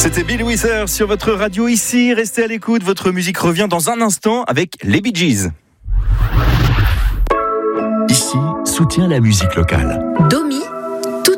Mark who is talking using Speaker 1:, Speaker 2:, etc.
Speaker 1: C'était Bill Withers sur votre radio ici. Restez à l'écoute, votre musique revient dans un instant avec les Bee Gees.
Speaker 2: Ici, soutient la musique locale.
Speaker 3: Domi,